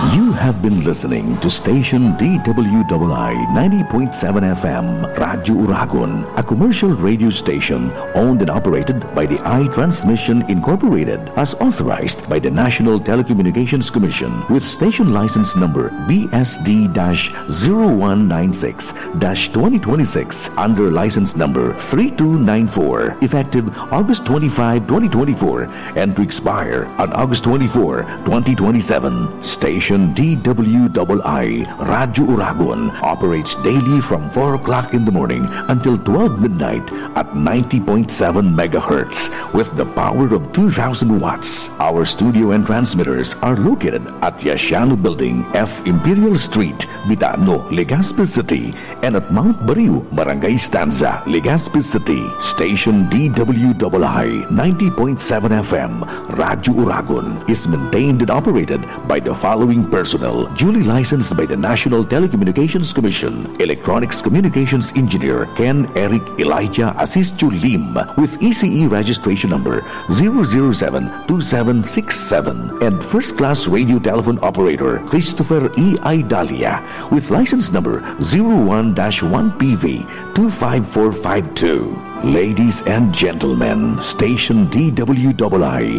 You have been listening to station DWII 90.7 FM, Radyo Uragon, a commercial radio station owned and operated by the iTransmission Incorporated as authorized by the National Telecommunications Commission with station license number BSD-0196-2026 under license number 3294, effective August 25, 2024, and to expire on August 24, 2027. Station DWII Radyo Uragon operates daily from 4 o'clock in the morning until 12 midnight at 90.7 megahertz with the power of 2,000 watts. Our studio and transmitters are located at Yasiano Building, F. Imperial Street, Bitano, Legazpi City, and at Mount Bariu, Barangay Stanza, Legazpi City. Station DWII 90.7 FM Radyo Uragon is maintained and operated by the following personnel duly licensed by the National Telecommunications Commission. Electronics Communications Engineer Ken Eric Elijah Asistiu Lim with ECE registration number 0072767, and First Class Radio Telephone Operator Christopher E. Idalia with license number 01-1PV25452. Ladies and gentlemen, station DWII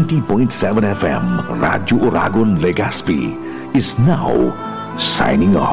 90.7 FM Radyo Uragon Legazpi is now signing off.